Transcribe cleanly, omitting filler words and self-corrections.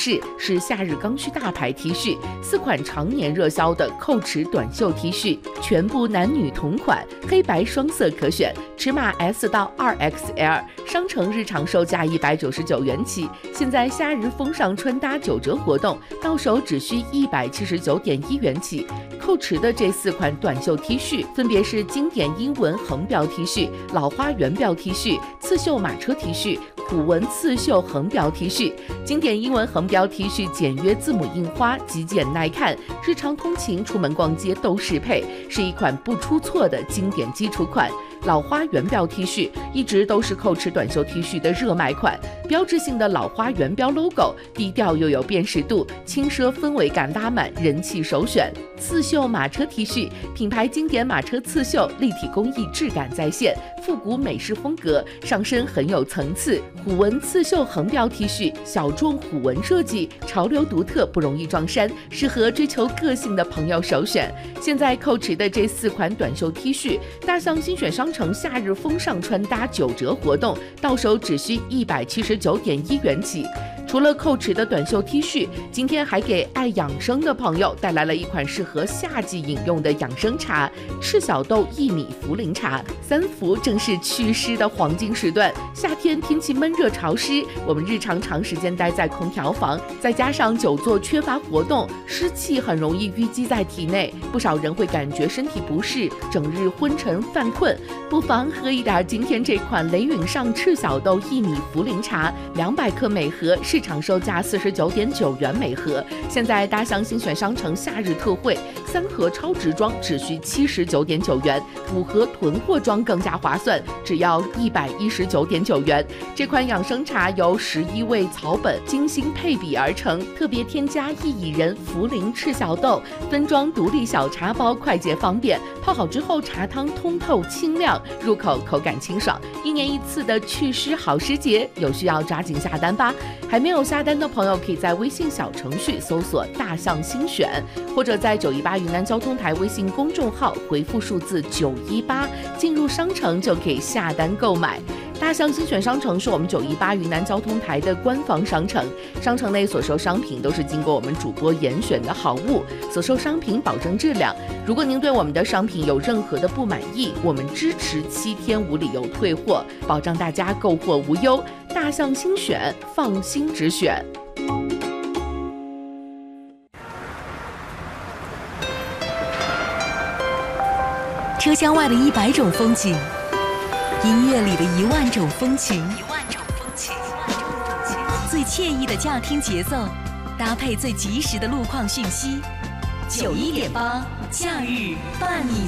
式是夏日刚需大牌 T 恤，4款常年热销的扣尺短袖 T 恤，全部男女同款，黑白双色可选，尺码 S 到2XL， 商城日常售价199元起，现在夏日风尚穿搭9折活动，到手只需179.1元起。扣尺的这4款短袖 T 恤分别是经典英文横标 T 恤、老花圆标 T 恤、刺绣马车 T 恤、虎纹刺绣横标 T 恤。经典英文横标 T 恤简约字母印花，极简耐看，日常通勤出门逛街都适配，是一款不出错的经典基础款。老花圆标 T 恤一直都是扣尺短袖 T 恤的热卖款，标志性的老花圆标 logo， 低调又有辨识度，轻奢氛围感拉满，人气首选。刺绣马车 T 恤，品牌经典马车刺绣，立体工艺质感再现，复古美式风格，上身很有层次。虎纹刺绣横标 T 恤，小众虎纹设计，潮流独特，不容易撞衫，适合追求个性的朋友首选。现在扣尺的这4款短袖 T 恤，大象精选商城夏日风尚穿搭9折活动，到手只需179.1元起。除了扣尺的短袖 T 恤，今天还给爱养生的朋友带来了一款适合夏季饮用的养生茶——赤小豆薏米茯苓茶。3伏正是祛湿的黄金时段，夏天天气闷热潮湿，我们日常长时间待在空调房，再加上久坐缺乏活动，湿气很容易淤积在体内，不少人会感觉身体不适，整日昏沉犯困，不妨喝一点今天这款雷允上赤小豆薏米茯苓茶，200克每盒，市场售价49.9元每盒。现在大象精选商城夏日特惠，3盒超值装只需79.9元，5盒囤货装更加划算，只要119.9元。这款养生茶由11味草本精心配比而成，特别添加薏苡仁、茯苓、赤小豆，分装独立小茶包，快捷方便。泡好之后，茶汤通透清亮，入口口感清爽。1年1次的祛湿好时节，有需要抓紧下单吧！还没有下单的朋友，可以在微信小程序搜索“大象新选”，或者在918云南交通台微信公众号回复数字918，进入商城就可以下单购买。大象新选商城是我们918云南交通台的官方商城，商城内所售商品都是经过我们主播严选的好物，所售商品保证质量。如果您对我们的商品有任何的不满意，我们支持7天无理由退货，保障大家购货无忧。大象新选，放心直选。 车厢外的100种风景，音乐里的1万种风情，最惬意的驾听节奏，搭配最及时的路况讯息。91.8假日伴你